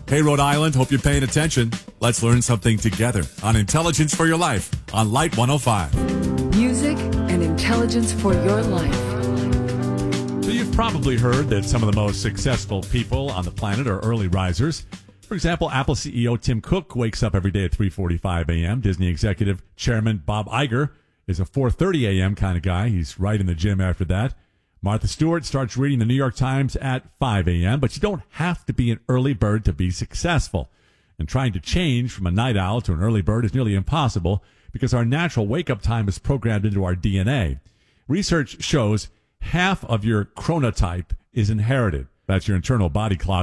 Hey, Rhode Island, hope you're paying attention. Let's learn something together on Intelligence for Your Life on Light 105. Music and intelligence for your life. So you've probably heard that some of the most successful people on the planet are early risers. For example, Apple CEO Tim Cook wakes up every day at 3:45 a.m. Disney executive chairman Bob Iger is a 4:30 a.m. kind of guy. He's right in the gym after that. Martha Stewart starts reading the New York Times at 5 a.m., but you don't have to be an early bird to be successful. And trying to change from a night owl to an early bird is nearly impossible because our natural wake-up time is programmed into our DNA. Research shows half of your chronotype is inherited. That's your internal body clock.